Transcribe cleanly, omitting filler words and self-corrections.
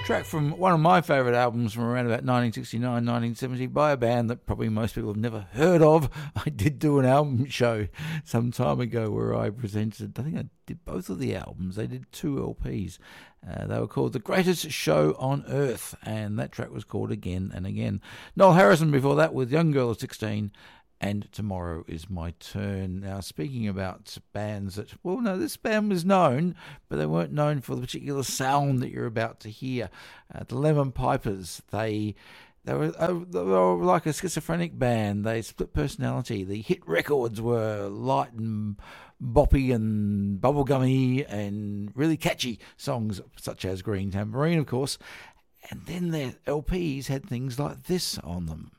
Track from one of my favourite albums from around about 1969, 1970 by a band that probably most people have never heard of. I did do an album show some time ago where I presented, I think I did both of the albums. They did 2 LPs. They were called The Greatest Show on Earth, and that track was called Again and Again. Noel Harrison before that with Young Girl of 16. And Tomorrow Is My Turn. Now, speaking about bands that, well, no, this band was known, but they weren't known for the particular sound that you're about to hear. The Lemon Pipers, they were like a schizophrenic band. They split personality. The hit records were light and boppy and bubblegummy and really catchy songs such as Green Tambourine, of course. And then their LPs had things like this on them.